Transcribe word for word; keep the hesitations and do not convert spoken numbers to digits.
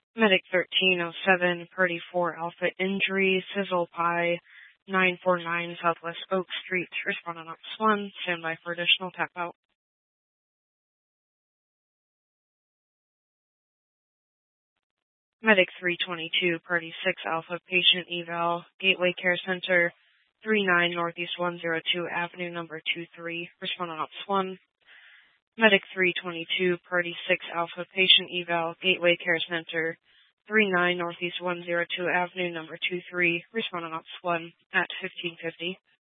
Medic thirteen oh seven, Purdy four Alpha Injury, Sizzle Pie, nine four nine Southwest Oak Street, responding on one, stand by for additional tap out. Medic three twenty-two, Purdy six Alpha Patient Eval, Gateway Care Center, three nine Northeast one oh two Avenue number two three, responding on one. Medic three twenty-two, Purdy six Alpha Patient Eval, Gateway Care Center, three nine Northeast one oh two Avenue number two three, responding on one at fifteen fifty.